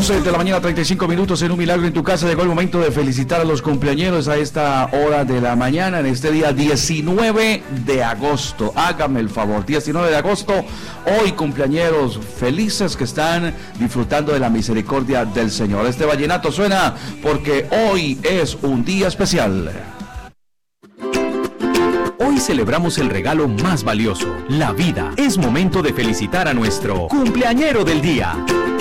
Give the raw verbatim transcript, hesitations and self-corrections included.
once de la mañana, treinta y cinco minutos en Un Milagro en tu Casa. Llegó el momento de felicitar a los cumpleañeros a esta hora de la mañana, en este día diecinueve de agosto. Hágame el favor, diecinueve de agosto. Hoy cumpleañeros felices que están disfrutando de la misericordia del Señor. Este vallenato suena porque hoy es un día especial. Hoy celebramos el regalo más valioso, la vida. Es momento de felicitar a nuestro cumpleañero del día.